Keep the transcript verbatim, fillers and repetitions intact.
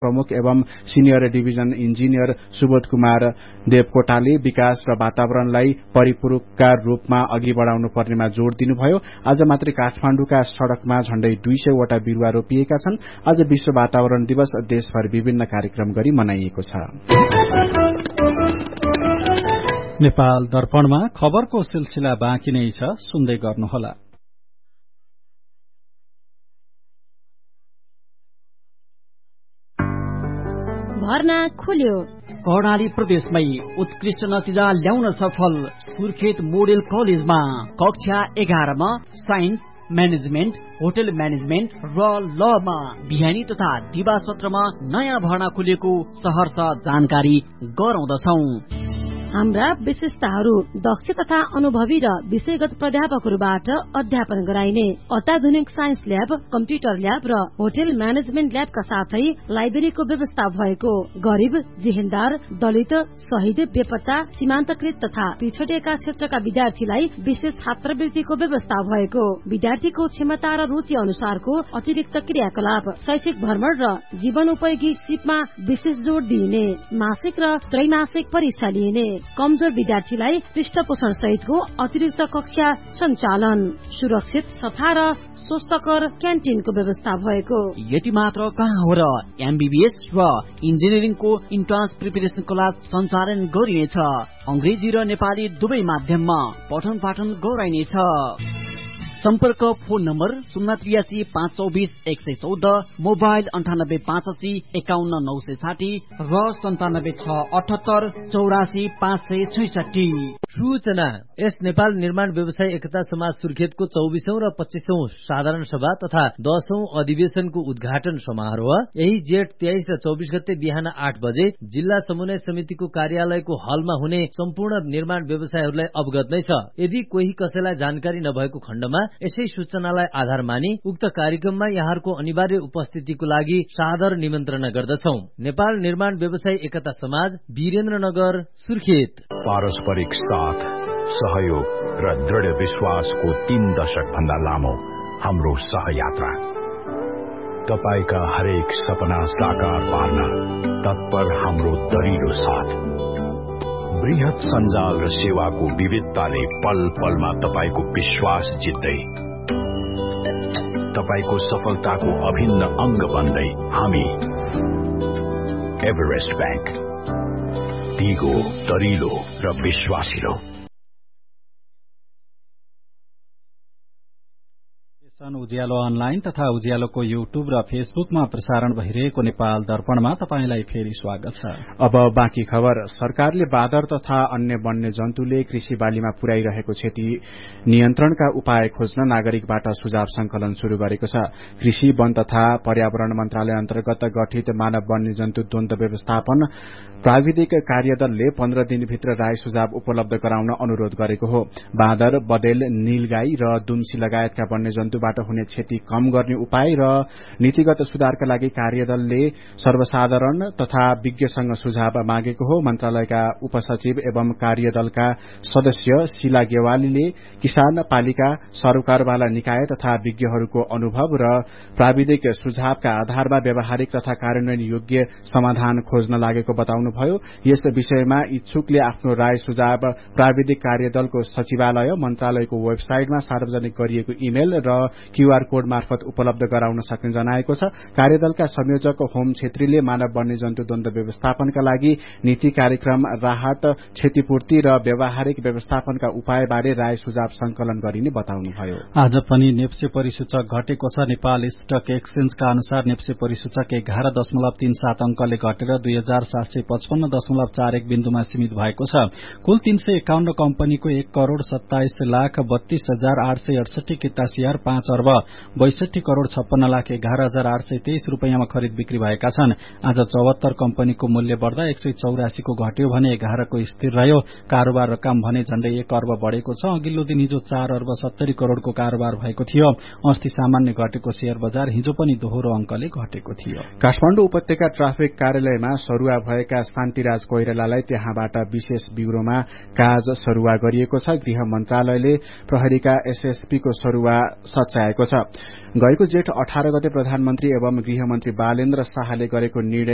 प्रमुख एवं senior division engineer Subodh Kumar देवकोटाले विकास र वातावरणलाई परिपूरकका रूपमा अघि बढ़ाउनु पर्नेमा जोड़ दिनुभयो। आज मात्रै काठमाण्डुका सड़कमा झण्डै दुई सय वटा बिरूवा रोपिएका छन्। आज विश्व वातावरण दिवस देशभर विभिन्न कार्यक्रम गरी मनाइएको छ। नेपाल दर्पणमा खबरको सिलसिला बाँकी नै छ, सुन्दै गर्नुहोला। भर्ना खुल्यो। कर्णाली प्रदेशमै उत्कृष्ट नतिजा ल्याउन सफल सुर्खेत मोडेल कलेजमा कक्षा एघारमा साइन्स, म्यानेजमेन्ट, होटल म्यानेजमेन्ट र लमा बिहानी तथा दिवा सत्रमा नयाँ भर्ना खुलेको सहर्ष जानकारी गराउँदछौं। हाम्रा विशेषताहरू दक्ष तथा अनुभवी र विषयगत प्राध्यापकहरूबाट अध्यापन गराइने अत्याधुनिक साइन्स ल्याब, कम्प्युटर ल्याब र होटल म्यानेजमेन्ट ल्याबका साथै लाइब्रेरीको व्यवस्था भएको, गरीब, जेहेन्दार, दलित, शहीद, बेपत्ता, सीमान्तकृत तथा पिछडिएका क्षेत्रका विद्यार्थीलाई विशेष छात्रवृत्तिको व्यवस्था भएको, विद्यार्थीको क्षमता र रुचि अनुसारको अतिरिक्त क्रियाकलाप, शैक्षिक भ्रमण र जीवन उपयोगी सिपमा विशेष जोड़ दिइने, मासिक र त्रैमासिक परीक्षा लिइने, कमजोर विद्यार्थीलाई पृष्ठपोषण सहितको अतिरिक्त कक्षा सञ्चालन, सुरक्षित, सफा र स्वस्थकर क्यान्टिनको व्यवस्था भएको। यति मात्र कहाँ हो र एमबीबीएस र इन्जिनियरिङको इन्ट्रान्स प्रिपरेसन क्लास सञ्चालन गरिनेछ। अंग्रेजी र नेपाली दुवै माध्यममा पठन पाठन गराइनेछ। सम्पर्क फोन नम्बर शून्य त्रियासी पाँच चौबिस एक सय चौध, मोबाइल अन्ठानब्बे पाँच अस्सी एकाउन्न नौ सय साठी र सन्तानब्बे छ अठहत्तर चौरासी पाँच सय छैसठी। सूचना यस नेपाल निर्माण व्यवसाय एकता समाज सुर्खेतको चौबिसौं र पच्चीसौं साधारण सभा तथा दशौं अधिवेशनको उद्घाटन समारोह यही जेठ तेइस र चौबिस गते बिहान आठ बजे जिल्ला समन्वय समितिको कार्यालयको हलमा हुने सम्पूर्ण निर्माण व्यवसायहरूलाई अवगत नै छ। यदि कोही कसैलाई जानकारी नभएको खण्डमा यसै सूचनालाई आधार मानि उक्त कार्यक्रममा यहाँहरूको अनिवार्य उपस्थितिको लागि सादर निमन्त्रणा गर्दछौ। नेपाल निर्माण व्यवसाय एकता समाज, वीरेन्द्रनगर, सुर्खेत। पारस्परिक साथ, सहयोग र दृढ़ विश्वासको तीन दशक भन्दा लामो हाम्रो सहयात्रा, तपाईका हरेक सपना साकार पार्न तत्पर हाम्रो दरिलो साथ, बृहत सञ्जाल र सेवाको विविधताले पल पलमा तपाईको विश्वास जित्दै, तपाईको सफलताको अभिन्न अंग बन्दै हामी एभरेस्ट बैंक, दिगो, दरिलो र विश्वासिलो। उज्यालो अनलाइन तथा उज्यालोको युट्युब र फेसबुकमा प्रसारण भइरहेको नेपाल दर्पणमा तपाईंलाई फेरि स्वागत छ। अब बाँकी खबर। सरकारले बाँदर तथा अन्य वन्य जन्तुले कृषि बालीमा पुर्याइरहेको क्षति नियन्त्रणका उपाय खोज्न नागरिकबाट सुझाव संकलन शुरू गरेको छ। कृषि, वन तथा पर्यावरण मन्त्रालय अन्तर्गत गठित मानव वन्य जन्तु द्वन्द्व व्यवस्थापन प्राविधिक कार्यदलले पन्ध्र दिनभित्र राय सुझाव उपलब्ध गराउन अनुरोध गरेको हो। बाँदर, बदेल, नीलगाई र दुम्सी लगायतका वन्य जन्तुबाट हुने क्षति कम गर्ने उपाय र नीतिगत सुधारका लागि कार्यदलले सर्वसाधारण तथा विज्ञसँग सुझाव मागेको हो। मन्त्रालयका उपसचिव एवं कार्यदलका सदस्य शीला गेवालीले किसान, पालिका, सरोकारवाला निकाय तथा विज्ञहरूको अनुभव र प्राविधिक सुझावका आधारमा व्यावहारिक तथा कार्यान्वयन योग्य समाधान खोज्न लागेको बताउनुभयो। यस विषयमा इच्छुकले आफ्नो राय सुझाव प्राविधिक कार्यदलको सचिवालय, मन्त्रालयको वेबसाइटमा सार्वजनिक गरिएको इमेल र क्यूआर कोड मार्फत उपलब्ध गराउन सक्ने जनाएको छ। कार्यदलका संयोजक होम छेत्रीले मानव वन्य जन्तु द्वन्द्व व्यवस्थापनका लागि नीति, कार्यक्रम, राहत, क्षतिपूर्ति र व्यावहारिक व्यवस्थापनका उपायबारे राय सुझाव संकलन गरिने बताउनुभयो। आज पनि नेप्से परिसूचक घटेको छ। नेपाल स्टक एक्सचेन्जका अनुसार नेप्से परिसूचक एघार दशमलव तीन सात अंकले घटेर दुई हजार सात सय पचपन्न दशमलव चार एक बिन्दुमा सीमित भएको छ। कुल तीन सय एकाउन्न कम्पनीको एक करोड़ सत्ताइस लाख बत्तीस हजार आठ सय अडसठी किता शेयर पाँच अर्ब बैसठी करोड़ छप्पन्न लाख एघार हजार आठ सय तेइस रूपियाँमा खरिद बिक्री भएका छन्। आज चौहत्तर कम्पनीको मूल्य बढ़दा एक सय चौरासीको घट्यो भने एघारको स्थिर रह्यो। कारोबार रकम भने झण्डै एक अर्ब बढ़ेको छ। अघिल्लो दिन हिजो चार अर्ब सत्तरी करोड़को कारोबार भएको थियो। अस्ति सामान्य घटेको शेयर बजार हिजो पनि दोहोरो अंकले घटेको थियो। काठमाडौँ उपत्यका ट्राफिक कार्यालयमा सरुवा भएका शान्तिराज कोइरालालाई त्यहाँबाट विशेष ब्यूरोमा काज सरुवा गरिएको छ। गृह मन्त्रालयले प्रहरीका एसएसपीको सरुवा सच्याएको छ। गएको जेठ अठार गते प्रधानमन्त्री एवं गृहमन्त्री बालेन्द्र शाहले गरेको निर्णय